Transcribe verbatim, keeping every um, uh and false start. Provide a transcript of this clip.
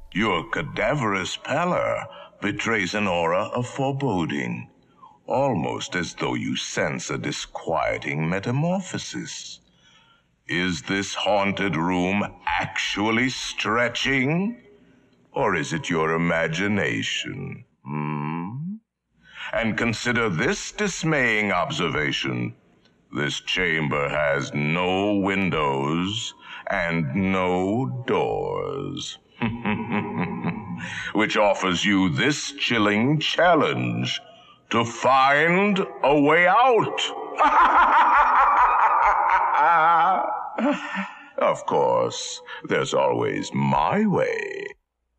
Your cadaverous pallor betrays an aura of foreboding, almost as though you sense a disquieting metamorphosis. Is this haunted room actually stretching? Or is it your imagination? Hmm? And consider this dismaying observation. This chamber has no windows and no doors. Which offers you this chilling challenge to find a way out. Of course, there's always my way.